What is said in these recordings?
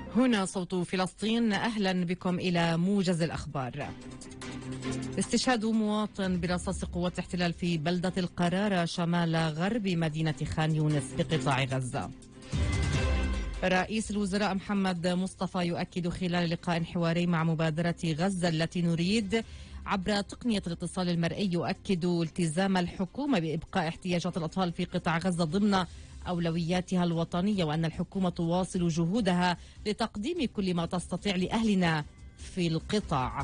هنا صوت فلسطين، أهلا بكم إلى موجز الأخبار. استشهاد مواطن برصاص قوات الاحتلال في بلدة القرارة شمال غرب مدينة خان يونس بقطاع غزة. رئيس الوزراء محمد مصطفى يؤكد خلال لقاء حواري مع مبادرة غزة التي نريد عبر تقنية الاتصال المرئي، يؤكد التزام الحكومة بإبقاء احتياجات الأطفال في قطاع غزة ضمن أولوياتها الوطنية، وأن الحكومة تواصل جهودها لتقديم كل ما تستطيع لأهلنا في القطاع.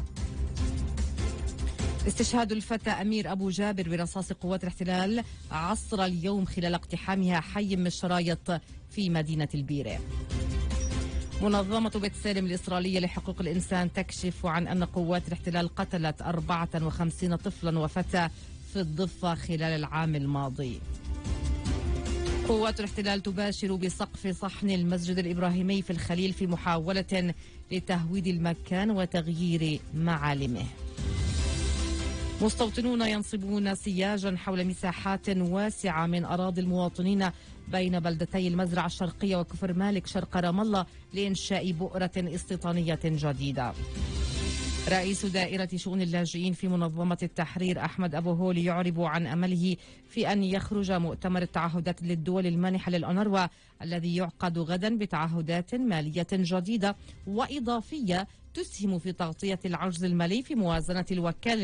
استشهاد الفتى أمير أبو جابر برصاص قوات الاحتلال عصر اليوم خلال اقتحامها حي مشرايط في مدينة البيرة. منظمة بيت سالم الإسرائيلية لحقوق الإنسان تكشف عن أن قوات الاحتلال قتلت 54 طفلا وفتى في الضفة خلال العام الماضي. قوات الاحتلال تباشر بسقف صحن المسجد الإبراهيمي في الخليل في محاولة لتهويد المكان وتغيير معالمه. مستوطنون ينصبون سياجا حول مساحات واسعة من أراضي المواطنين بين بلدتي المزرعة الشرقية وكفر مالك شرق رام الله لإنشاء بؤرة استيطانية جديدة. رئيس دائرة شؤون اللاجئين في منظمة التحرير أحمد أبو هولي يعرب عن أمله في أن يخرج مؤتمر التعهدات للدول المانحة للأونروا الذي يعقد غدا بتعهدات مالية جديدة وإضافية تسهم في تغطية العجز المالي في موازنة الوكالة